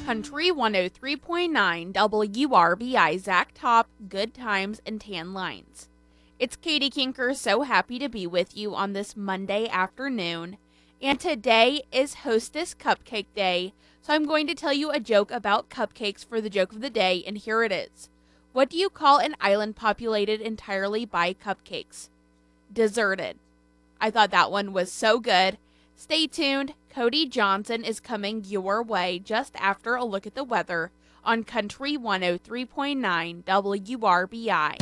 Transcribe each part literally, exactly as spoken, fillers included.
Country one oh three point nine W R B I Zach Top, Good Times and Tan Lines. It's Katie Kinker, so happy to be with you on this Monday afternoon. And today is Hostess Cupcake Day, so I'm going to tell you a joke about cupcakes for the joke of the day, and here it is. What do you call an island populated entirely by cupcakes? Deserted. I thought that one was so good. Stay tuned. Cody Johnson is coming your way just after a look at the weather on Country one oh three point nine W R B I.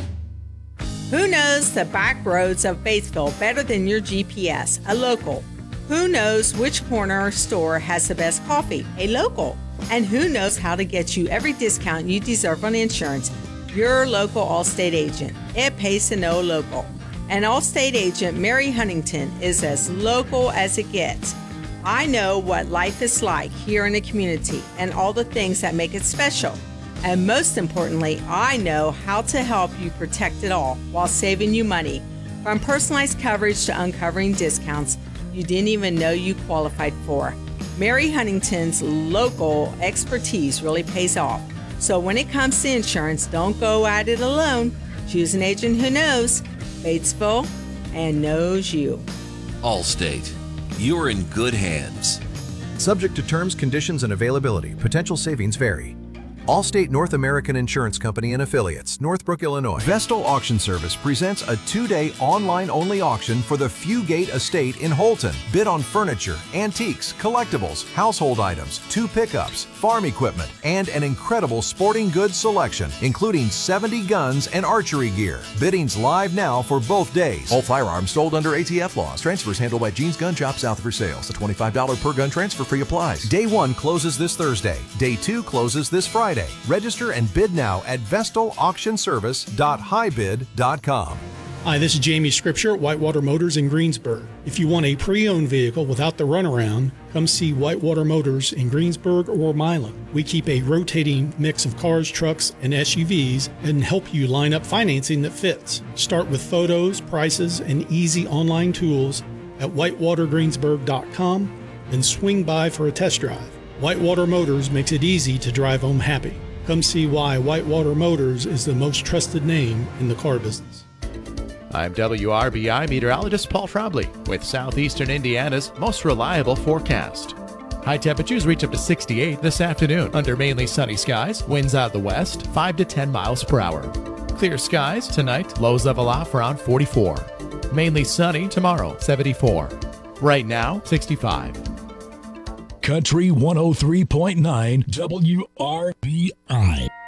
Who knows the back roads of Batesville better than your G P S? A local. Who knows which corner store has the best coffee? A local. And who knows how to get you every discount you deserve on insurance? Your local Allstate agent. It pays to know a local. And Allstate agent Mary Huntington is as local as it gets. I know what life is like here in the community and all the things that make it special. And most importantly, I know how to help you protect it all while saving you money. From personalized coverage to uncovering discounts you didn't even know you qualified for. Mary Huntington's local expertise really pays off. So when it comes to insurance, don't go at it alone. Choose an agent who knows Batesville and knows you. Allstate. You're in good hands. Subject to terms, conditions, and availability. Potential savings vary. Allstate North American Insurance Company and Affiliates, Northbrook, Illinois. Vestal Auction Service presents a two-day online-only auction for the Fugate Estate in Holton. Bid on furniture, antiques, collectibles, household items, two pickups, farm equipment, and an incredible sporting goods selection, including seventy guns and archery gear. Bidding's live now for both days. All firearms sold under A T F laws. Transfers handled by Jean's Gun Shop south for sales. A twenty-five dollars per gun transfer fee applies. Day one closes this Thursday. Day two closes this Friday. Register and bid now at vestal auction service dot high bid dot com. Hi, this is Jamie Scripture at Whitewater Motors in Greensburg. If you want a pre-owned vehicle without the runaround, come see Whitewater Motors in Greensburg or Milan. We keep a rotating mix of cars, trucks, and S U Vs and help you line up financing that fits. Start with photos, prices, and easy online tools at whitewater greensburg dot com and swing by for a test drive. Whitewater Motors makes it easy to drive home happy. Come see why Whitewater Motors is the most trusted name in the car business. I'm W R B I meteorologist Paul Trombley with southeastern Indiana's most reliable forecast. High temperatures reach up to sixty-eight this afternoon under mainly sunny skies, winds out of the west, five to ten miles per hour. Clear skies tonight, lows level off around forty-four. Mainly sunny tomorrow, seventy-four. Right now, sixty-five. Country one oh three point nine W R B I.